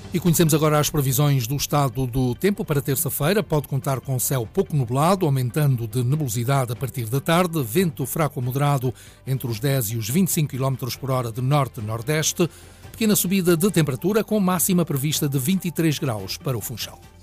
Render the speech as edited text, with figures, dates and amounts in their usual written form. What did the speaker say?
E conhecemos agora as previsões do estado do tempo para terça-feira. Pode contar com céu pouco nublado, aumentando de nebulosidade a partir da tarde, vento fraco a moderado entre os 10 e os 25 km por hora de norte-nordeste, pequena subida de temperatura com máxima prevista de 23 graus para o Funchal.